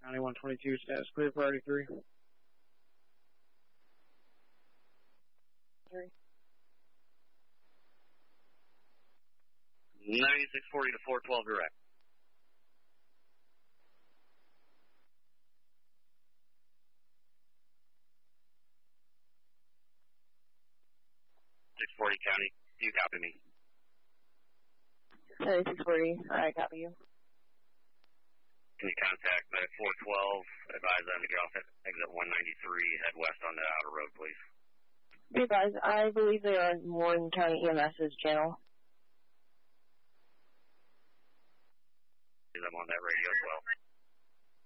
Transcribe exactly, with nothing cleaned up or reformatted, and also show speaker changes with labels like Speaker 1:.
Speaker 1: County one twenty-two, status clear, priority three.
Speaker 2: Three.
Speaker 3: ninety-six forty to four twelve direct. six forty County, do you copy me?
Speaker 2: ninety-six forty, I copy you.
Speaker 3: Can you contact Medic four twelve, advise them to get off at exit one ninety-three, head west on the outer road, please.
Speaker 2: Be advised, I believe they are on Warden County EMS's channel.
Speaker 3: I'm on that radio.